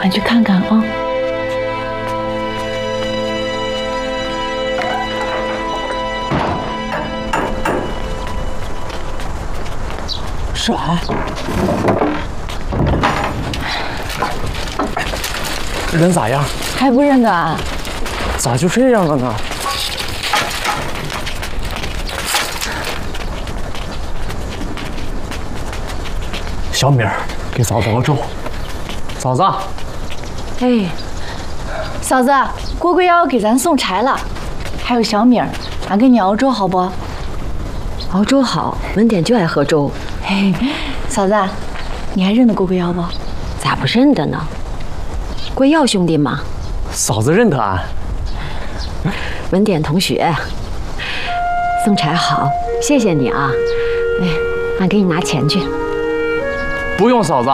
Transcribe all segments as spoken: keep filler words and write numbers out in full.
俺去看看啊。 是俺。人咋样？ 还不认得俺？ 咋就这样了呢？小米儿，给嫂子熬粥。嫂子， 哎，嫂子，郭贵要给咱送柴了，还有小米儿，俺给你熬粥好不？ 熬粥好，文典就爱喝粥。 嘿，嫂子，你还认得郭贵要不？ 咋不认得呢？贵耀兄弟嘛。 嫂子认得俺。 文典同学，送柴好，谢谢你啊。哎，俺给你拿钱去。 不用，嫂子。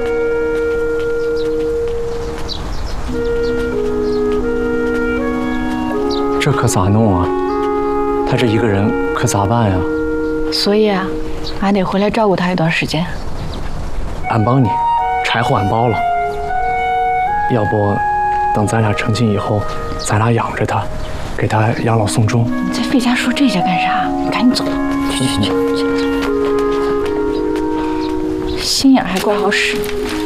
这可咋弄啊？他这一个人可咋办呀？ 所以啊，俺得回来照顾他一段时间。 俺帮你，柴火俺包了。要不，等咱俩成亲以后，咱俩养着他，给他养老送终。 你在费家说这些干啥？你赶紧走吧。去去去去。心眼还怪好使。